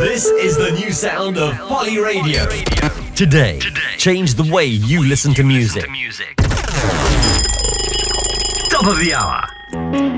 This is the new sound of Poly Radio. Today, change the way you listen to music. Top of the hour.